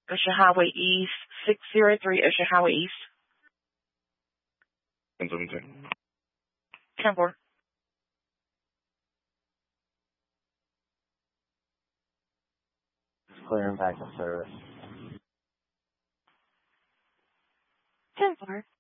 Ocean Highway East, 603 Ocean Highway East. 1017. 10-4. Clear and back to service. 10-4.